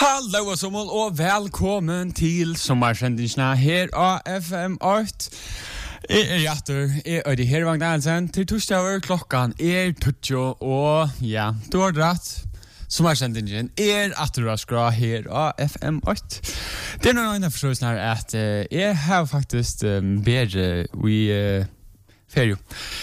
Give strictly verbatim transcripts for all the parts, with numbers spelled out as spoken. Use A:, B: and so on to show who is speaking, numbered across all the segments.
A: Hallo og sommel, og velkommen til sommersendingene her av F M åtte. Jeg er Jatter, jeg er i Hervang Dahlsen, til torsdager klokken er tutjo, og ja, du har dratt. Sommersendingen er atterraskra her av F M åtte. Det er noen annen forståelse her at uh, jeg har faktisk um, bedre i uh, ferie.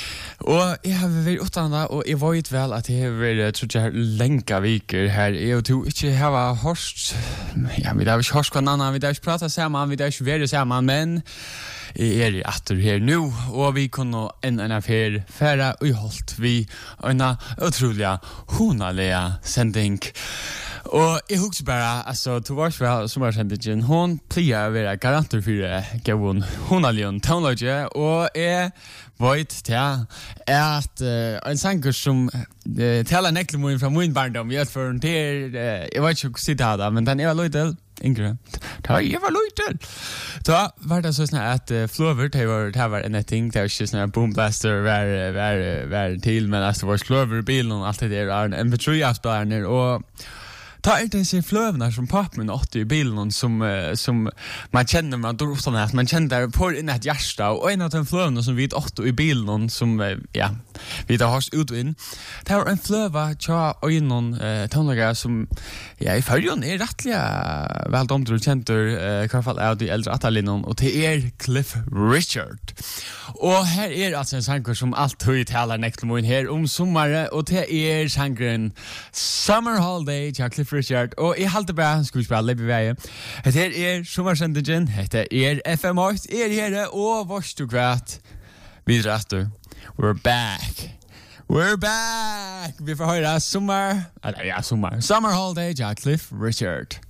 A: Og jeg har vært utdannet, og jeg vet vel at jeg har vært, tror jeg, lenge viker her. Jeg og to ikke har hørt, ja, vi har ikke hørt hva annen, vi har ikke pratet sammen, vi har ikke vært sammen, men jeg er i atter her nå, og vi kunne en en affær fære og holdt vi en utrolig honalige sending. Og jeg husker bare, altså, til vårs vel sommersendingen, hun pleier å være garanter for gavun honalige tonelage, og jeg vet til at uh, en sanger som uh, taler neklemoen fra min barndom, jeg for en til, uh, jeg vet ikke hva det er, men den er løydel, Ingrid. Da jeg var løydel. Da var det sånn at uh, Flover, det var, det var en ting, det var ikke sånn at Boomblaster var, var, var til, men altså det var Flover, bilen og alt det der, M P tre-avspillerne, og ta er det sig flövna som pappen åtte i bilen som uh, som man känner man då utan att man känner på in ett hjärta och en av de flövna som vi åtte i bilen som uh, ja vi där har ut in det var en flöva tja och någon uh, tonlager som ja i förjon är rättliga väl dom du känner uh, i alla fall är de äldre atalinon och det är Cliff Richard. Och här är alltså en sång som allt höjt talar neklemoin här om sommaren och det är sången Summer Holiday till Cliff Richard. Og jeg halte bare, skal vi spille litt i veien. Dette er sommersendingen, dette er F M åtte, er her, og vårs du kvart. Vi drattur. We're back. We're back. Vi får høre sommer, eller ja, sommer. Summer Holiday til Cliff Richard.